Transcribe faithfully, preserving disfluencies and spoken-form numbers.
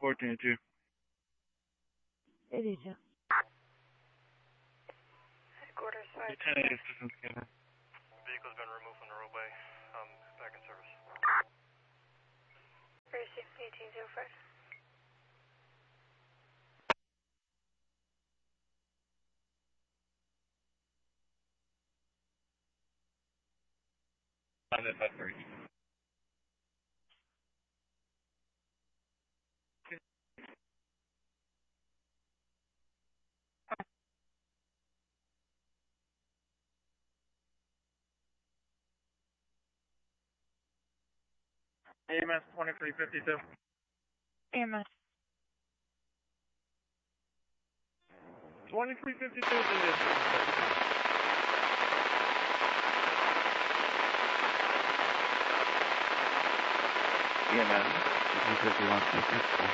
fourteen two. eighty-two. Headquarters five. Lieutenant assistance given. Vehicle's been removed from the roadway. Um, back in service. Racing eighteen oh five. On this side three. A M S twenty-three fifty-two. A M S. twenty-three fifty-two is in this. E M S fifty-one.